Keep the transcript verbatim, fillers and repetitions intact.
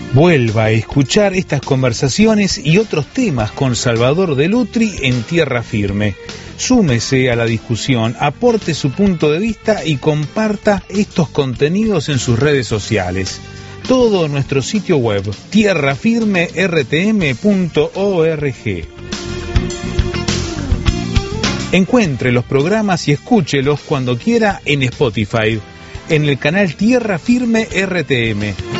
Vuelva a escuchar estas conversaciones y otros temas con Salvador Delutri en Tierra Firme. Súmese a la discusión, aporte su punto de vista y comparta estos contenidos en sus redes sociales. Todo en nuestro sitio web, tierra firme r t m punto org. Encuentre los programas y escúchelos cuando quiera en Spotify, en el canal Tierra Firme R T M.